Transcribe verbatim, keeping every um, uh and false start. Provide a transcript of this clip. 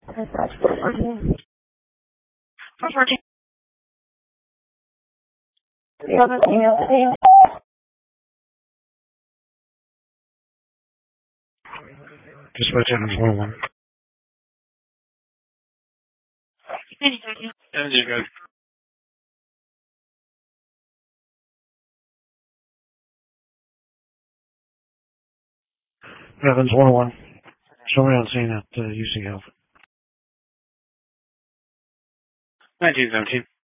That's four fourteen. four fourteen. Do you have an email? email? Dispatch Evans one one. Energy good. Evans one one. Show me on scene at uh, U C Health. nineteen seventeen.